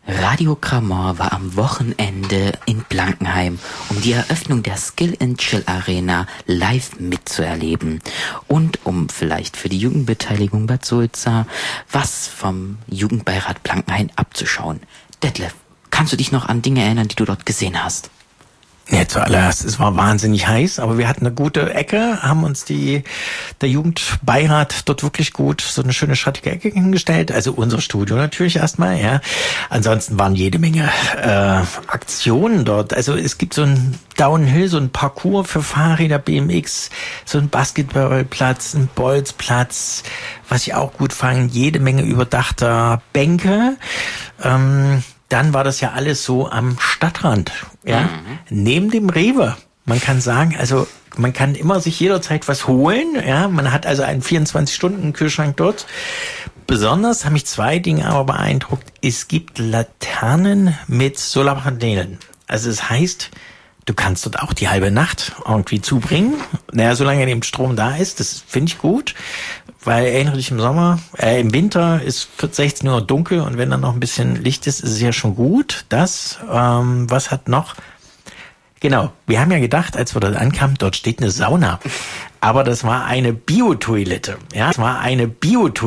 Radio Kramor war am Wochenende in Blankenheim, um die Eröffnung der Skill & Chill Arena live mitzuerleben und um vielleicht für die Jugendbeteiligung Bad Sulza was vom Jugendbeirat Blankenheim abzuschauen. Detlef, kannst du dich noch an Dinge erinnern, die du dort gesehen hast? Ja, zuallererst, es war wahnsinnig heiß, aber wir hatten eine gute Ecke, haben uns der Jugendbeirat dort wirklich gut so eine schöne schattige Ecke hingestellt, also unser Studio natürlich erstmal, ja. Ansonsten waren jede Menge Aktionen dort, also es gibt so ein Downhill, so ein Parcours für Fahrräder, BMX, so ein Basketballplatz, ein Bolzplatz, was ich auch gut fand, jede Menge überdachter Bänke, dann war das ja alles so am Stadtrand, ja, neben dem Rewe. Man kann sagen, also man kann immer sich jederzeit was holen, ja, man hat also einen 24-Stunden-Kühlschrank dort. Besonders haben mich zwei Dinge aber beeindruckt. Es gibt Laternen mit Solarpanelen. Also das heißt, du kannst dort auch die halbe Nacht irgendwie zubringen. Naja, solange eben Strom da ist, das finde ich gut. Weil erinnere dich, im Winter ist für 16 Uhr dunkel und wenn dann noch ein bisschen Licht ist, ist es ja schon gut. Was hat noch? Genau, wir haben ja gedacht, als wir dort ankamen, dort steht eine Sauna. Aber das war eine Biotoilette. Ja, es war eine Biotoilette.